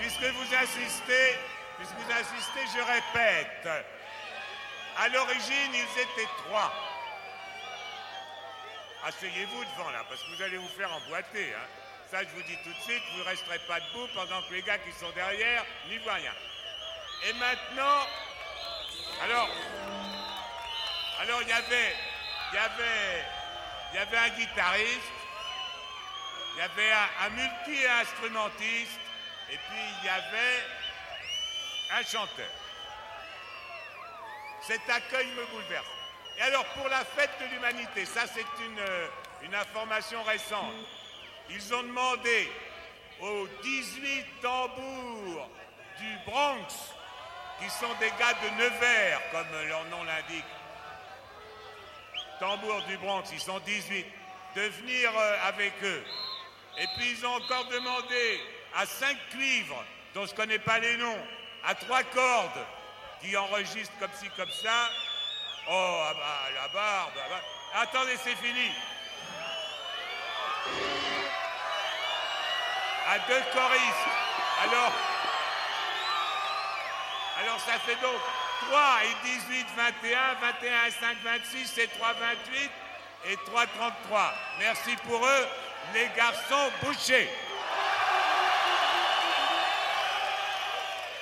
puisque vous insistez, je répète. À l'origine, ils étaient 3. Asseyez-vous devant là, parce que vous allez vous faire emboîter. Hein. Ça, je vous dis tout de suite, vous ne resterez pas debout pendant que les gars qui sont derrière n'y voient rien. Et maintenant, alors il y avait un guitariste, il y avait un multi-instrumentiste, et puis il y avait un chanteur. Cet accueil me bouleverse. Et alors, pour la fête de l'humanité, ça c'est une information récente, ils ont demandé aux 18 tambours du Bronx, qui sont des gars de Nevers, comme leur nom l'indique, tambours du Bronx, ils sont 18, de venir avec eux. Et puis ils ont encore demandé à 5 cuivres, dont je ne connais pas les noms, à 3 cordes, qui enregistrent comme ci, comme ça. Oh, ah bah, la barbe, ah bah. Attendez, c'est fini. À 2 choristes. Alors ça fait donc 3 et 18, 21, 21 et 5, 26, et 3, 28 et 3, 33. Merci pour eux, les garçons bouchés.